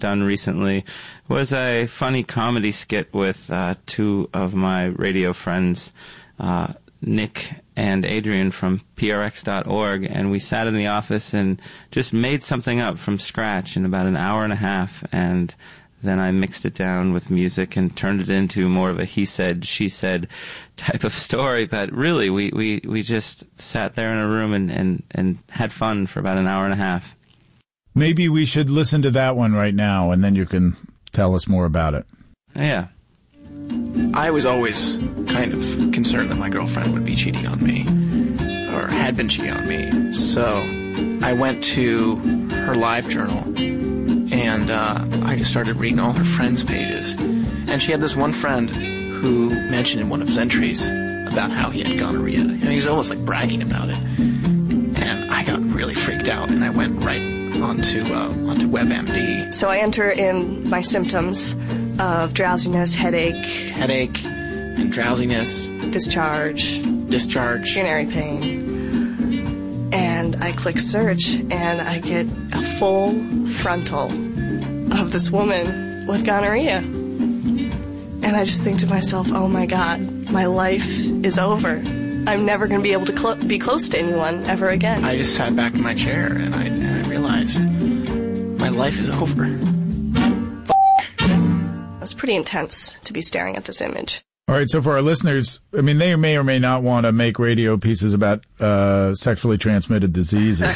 done recently was a funny comedy skit with two of my radio friends, Nick and Adrian from prx.org, and we sat in the office and just made something up from scratch in about an hour and a half, and then I mixed it down with music and turned it into more of a he said, she said type of story. But really, we just sat there in a room and had fun for about an hour and a half. Maybe we should listen to that one right now, and then you can tell us more about it. Yeah. I was always kind of concerned that my girlfriend would be cheating on me, or had been cheating on me. So I went to her live journal, and I just started reading all her friends' pages. And she had this one friend who mentioned in one of his entries about how he had gonorrhea. And he was almost like bragging about it. And I got really freaked out, and I went right onto WebMD. So I enter in my symptoms of drowsiness, headache, and drowsiness, discharge, urinary pain, and I click search, and I get a full frontal of this woman with gonorrhea, and I just think to myself, oh my God, my life is over. I'm never going to be able to be close to anyone ever again. I just sat back in my chair, and I realized my life is over. It was pretty intense to be staring at this image. All right, so for our listeners, I mean, they may or may not want to make radio pieces about sexually transmitted diseases.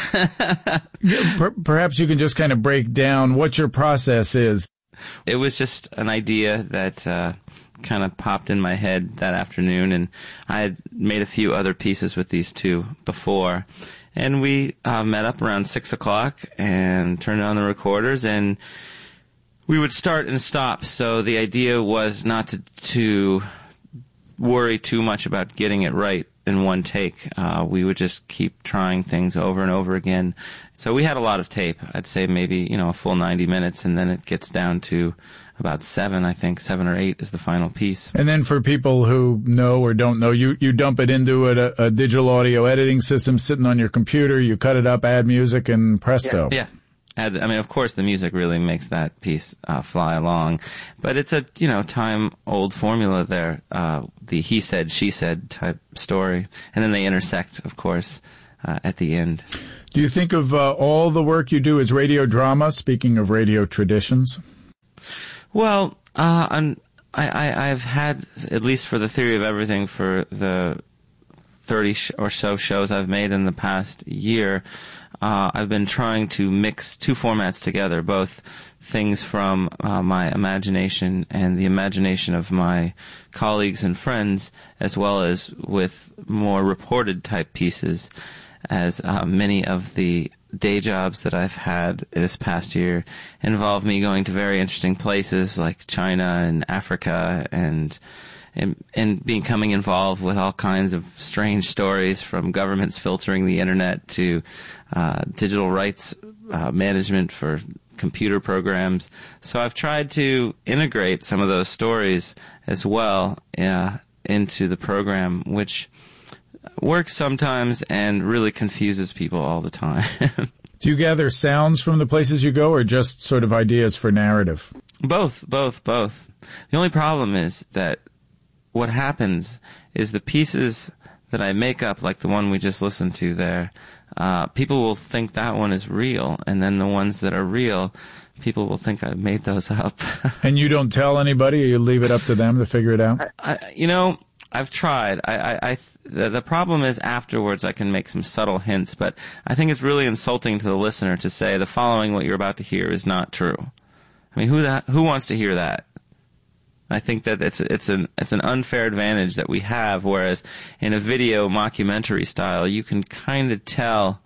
Perhaps you can just kind of break down what your process is. It was just an idea that kind of popped in my head that afternoon, and I had made a few other pieces with these two before. And we met up around 6 o'clock and turned on the recorders, and we would start and stop. So the idea was not to worry too much about getting it right in one take. We would just keep trying things over and over again. So we had a lot of tape. I'd say maybe, a full 90 minutes, and then it gets down to about 7, I think. 7 or 8 is the final piece. And then for people who know or don't know, you dump it into a digital audio editing system sitting on your computer, you cut it up, add music, and presto. Yeah. Of course, the music really makes that piece fly along, but it's a time-old formula there. The he said, she said type story, and then they intersect, of course, at the end. Do you think of all the work you do as radio drama? Speaking of radio traditions, well, I've had, at least for the Theory of Everything, for the 30 or so shows I've made in the past year. I've been trying to mix two formats together, both things from my imagination and the imagination of my colleagues and friends, as well as with more reported type pieces, as many of the day jobs that I've had this past year involve me going to very interesting places like China and Africa and becoming involved with all kinds of strange stories, from governments filtering the internet to digital rights management for computer programs. So I've tried to integrate some of those stories as well into the program, which works sometimes and really confuses people all the time. Do you gather sounds from the places you go, or just sort of ideas for narrative? Both. The only problem is that what happens is the pieces that I make up, like the one we just listened to there, people will think that one is real, and then the ones that are real, people will think I made those up. And you don't tell anybody, or you leave it up to them to figure it out? I've tried. The problem is afterwards I can make some subtle hints, but I think it's really insulting to the listener to say the following, what you're about to hear, is not true. I mean, who wants to hear that? I think that it's an unfair advantage that we have, whereas in a video mockumentary style, you can kind of tell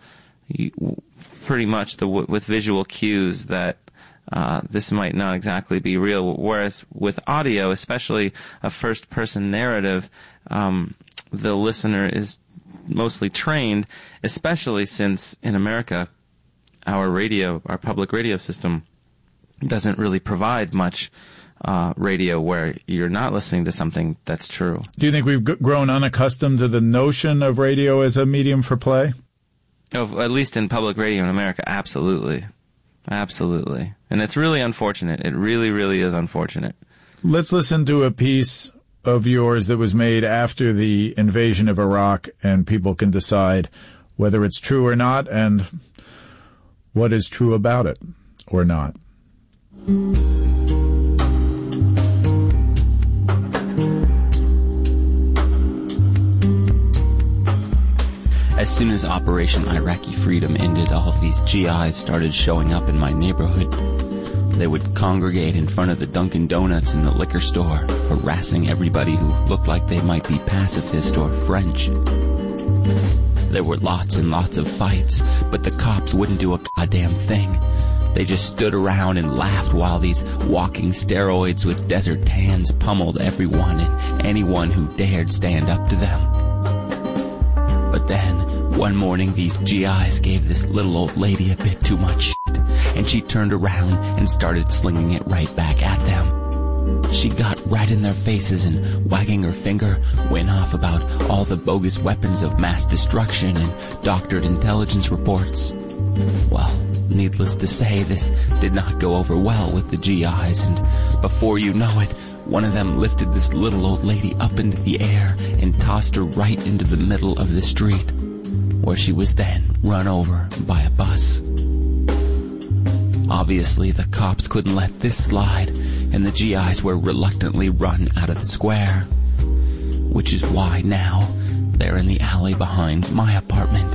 pretty much with visual cues that this might not exactly be real, whereas with audio, especially a first-person narrative, the listener is mostly trained, especially since in America, our public radio system doesn't really provide much radio where you're not listening to something that's true. Do you think we've grown unaccustomed to the notion of radio as a medium for play? At least in public radio in America, absolutely. Absolutely. And it's really unfortunate. It really, really is unfortunate. Let's listen to a piece of yours that was made after the invasion of Iraq, and people can decide whether it's true or not and what is true about it or not. As soon as Operation Iraqi Freedom ended, all these GIs started showing up in my neighborhood. They would congregate in front of the Dunkin' Donuts and the liquor store, harassing everybody who looked like they might be pacifist or French. There were lots and lots of fights, but the cops wouldn't do a goddamn thing. They just stood around and laughed while these walking steroids with desert tans pummeled everyone and anyone who dared stand up to them. But then, one morning, these GIs gave this little old lady a bit too much shit, and she turned around and started slinging it right back at them. She got right in their faces and, wagging her finger, went off about all the bogus weapons of mass destruction and doctored intelligence reports. Well, needless to say, this did not go over well with the GIs, and before you know it, one of them lifted this little old lady up into the air and tossed her right into the middle of the street, where she was then run over by a bus. Obviously, the cops couldn't let this slide, and the GIs were reluctantly run out of the square, which is why now they're in the alley behind my apartment.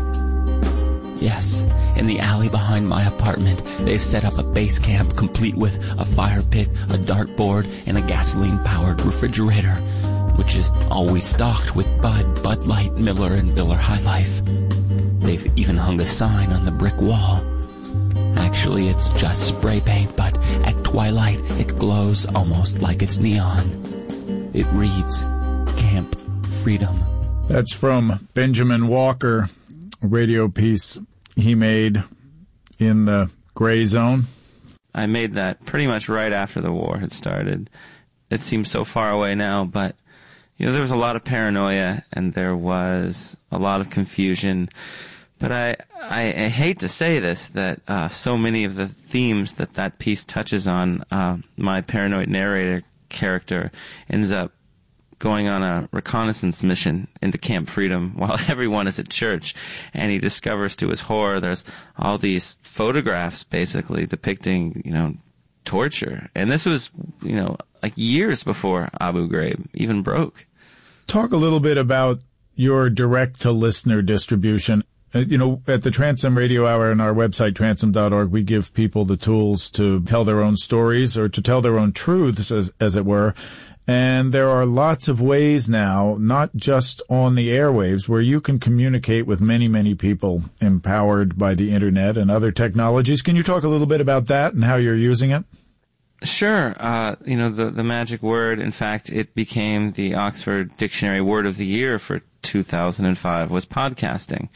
Yes, in the alley behind my apartment, they've set up a base camp complete with a fire pit, a dartboard, and a gasoline-powered refrigerator, which is always stocked with Bud Light, Miller, and Miller High Life. They've even hung a sign on the brick wall. Actually, it's just spray paint, but at twilight, it glows almost like it's neon. It reads, Camp Freedom. That's from Benjamin Walker, a radio piece he made in the gray zone. I made that pretty much right after the war had started. It seems so far away now, but there was a lot of paranoia and there was a lot of confusion. But I hate to say this, that so many of the themes that piece touches on, my paranoid narrator character ends up going on a reconnaissance mission into Camp Freedom while everyone is at church, and he discovers to his horror there's all these photographs basically depicting, torture. And this was, like years before Abu Ghraib even broke. Talk a little bit about your direct-to-listener distribution. At the Transom Radio Hour on our website, transom.org, we give people the tools to tell their own stories or to tell their own truths, as it were. And there are lots of ways now, not just on the airwaves, where you can communicate with many, many people empowered by the Internet and other technologies. Can you talk a little bit about that and how you're using it? Sure. The magic word, in fact, it became the Oxford Dictionary Word of the Year for 2005, was podcasting.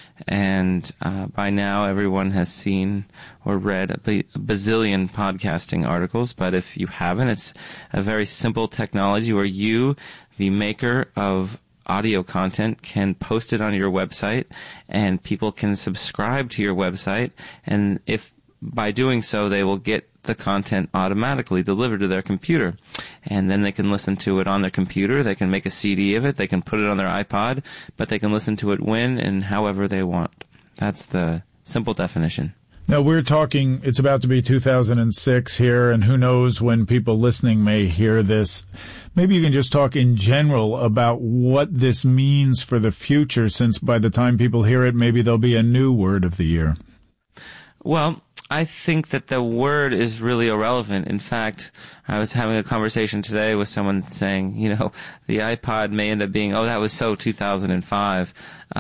And by now, everyone has seen or read a bazillion podcasting articles. But if you haven't, it's a very simple technology where you, the maker of audio content, can post it on your website, and people can subscribe to your website. And if by doing so, they will get the content automatically delivered to their computer. And then they can listen to it on their computer. They can make a CD of it. They can put it on their iPod, but they can listen to it when and however they want. That's the simple definition. Now, we're talking, it's about to be 2006 here, and who knows when people listening may hear this. Maybe you can just talk in general about what this means for the future, since by the time people hear it, maybe there'll be a new word of the year. Well, I think that the word is really irrelevant. In fact, I was having a conversation today with someone saying, the iPod may end up being, that was so 2005.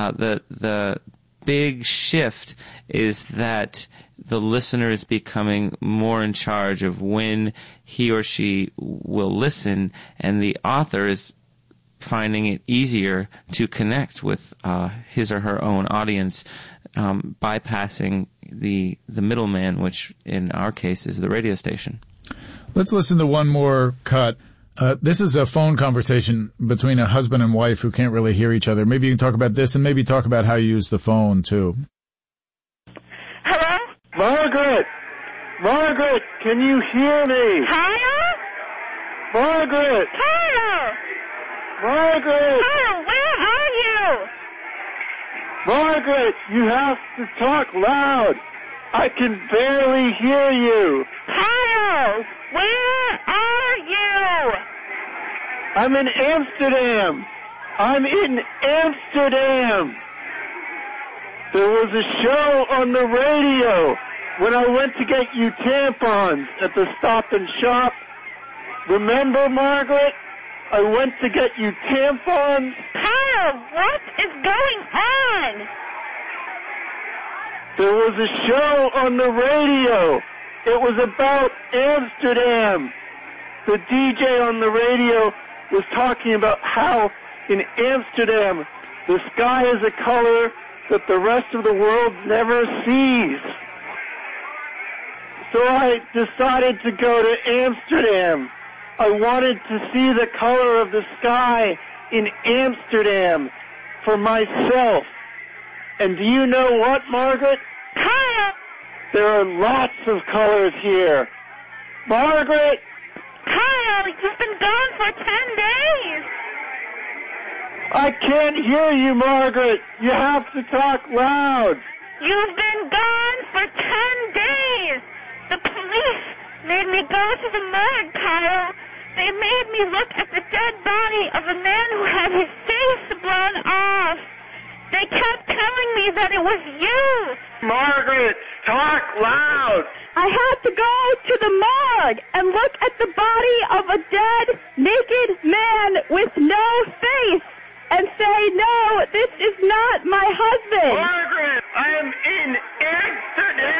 The big shift is that the listener is becoming more in charge of when he or she will listen, and the author is finding it easier to connect with his or her own audience, bypassing the middleman, which in our case is the radio station. Let's listen to one more cut. This is a phone conversation between a husband and wife who can't really hear each other. Maybe you can talk about this and maybe talk about how you use the phone, too. Hello? Margaret! Margaret, can you hear me? Kyle? Margaret! Kyle! Margaret! Kyle, where are you? Margaret, you have to talk loud. I can barely hear you. Kyle, where are you? I'm in Amsterdam. I'm in Amsterdam. There was a show on the radio when I went to get you tampons at the Stop and Shop. Remember, Margaret? I went to get you tampons. Kyle, what is going on? There was a show on the radio. It was about Amsterdam. The DJ on the radio was talking about how in Amsterdam the sky is a color that the rest of the world never sees. So I decided to go to Amsterdam. I wanted to see the color of the sky in Amsterdam for myself. And do you know what, Margaret? Kyle! There are lots of colors here. Margaret! Kyle, you've been gone for 10 days! I can't hear you, Margaret. You have to talk loud. You've been gone for 10 days! The police made me go to the morgue, Kyle. They made me look at the dead body of a man who had his face blown off. They kept telling me that it was you. Margaret, talk loud. I had to go to the morgue and look at the body of a dead, naked man with no face and say, no, this is not my husband. Margaret, I am in